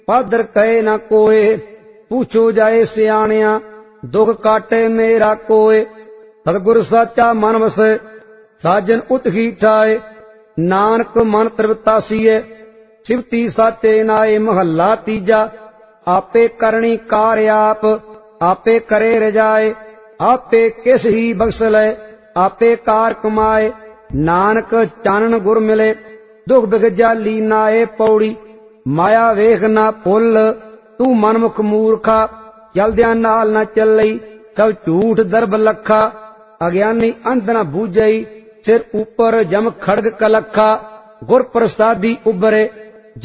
पादर कहे न कोय। पूछो जाए सियाणिया दुख काटे मेरा कोय। सतगुर साचा मन वसे साजन उतही ठाए। नानक मन तृप्तासीए सिवती साचे नाए। महला तीजा आपे करनी कार आप आपे करे रजाए। आपे किस ही बख्श ले आपे कार कमाए। नानक चानन गुर मिले दुख बिग जाली नाए। पौड़ी माया वेख ना भुल तू मनमुख मूर्खा। चलद्या नाल न चलई सब झूठ दरब लखा। अज्ञानी अंध न बूझई सिर ऊपर जम खड़ग कलखा। गुर प्रसादी उबरे